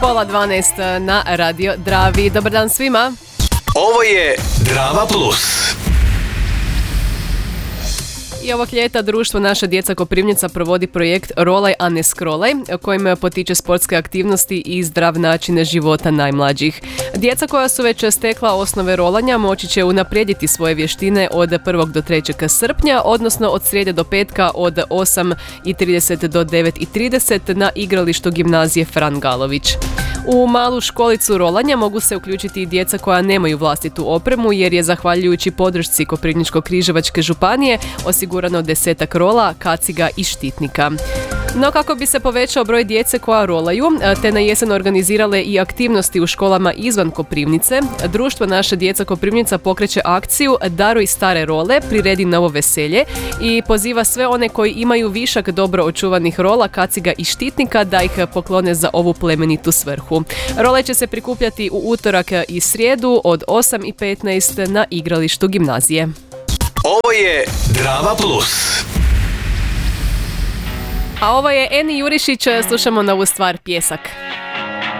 11:30 na Radio Dravi. Dobar dan svima. Ovo je Drava Plus. I ovog ljeta društvo Naša djeca Koprivnica provodi projekt Rolaj, a ne scrollaj, kojim potiče sportske aktivnosti i zdrav način života najmlađih. Djeca koja su već stekla osnove rolanja moći će unaprijediti svoje vještine od 1. do 3. srpnja, odnosno od srijede do petka od 8:30 do 9:30 na igralištu gimnazije Fran Galović. U malu školicu rolanja mogu se uključiti i djeca koja nemaju vlastitu opremu, jer je zahvaljujući podršci Koprivničko-križevačke županije osigurano 10 rola, kaciga i štitnika. No kako bi se povećao broj djece koja rolaju, te na jesen organizirale i aktivnosti u školama izvan Koprivnice, društvo Naša djeca Koprivnica pokreće akciju Daruj stare role, priredi novo veselje i poziva sve one koji imaju višak dobro očuvanih rola, kaciga i štitnika da ih poklone za ovu plemenitu svrhu. Role će se prikupljati u utorak i srijedu od 8:15 na igralištu gimnazije. Ovo je Drava Plus. A ovo je Eni Jurišić, slušamo novu stvar Pjesak.